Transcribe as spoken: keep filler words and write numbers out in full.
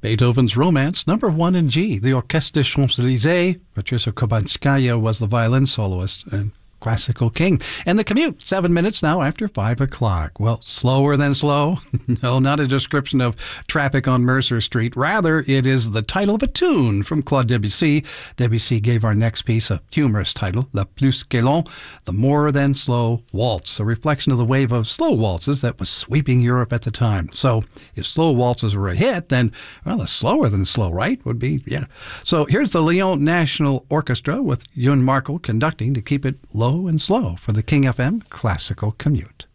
Beethoven's Romance, number one in G. The Orchestre des Champs-Élysées. Patricia Kubanskaya was the violin soloist and classical king. And The Commute, seven minutes now after five o'clock. Well, slower than slow? No, not a description of traffic on Mercer Street. Rather, it is the title of a tune from Claude Debussy. Debussy gave our next piece a humorous title, Le Plus Galant, the More Than Slow Waltz, a reflection of the wave of slow waltzes that was sweeping Europe at the time. So if slow waltzes were a hit, then, well, a slower than slow, right, would be, yeah. So here's the Lyon National Orchestra with Ewan Markle conducting to keep it low and slow for the King F M Classical Commute.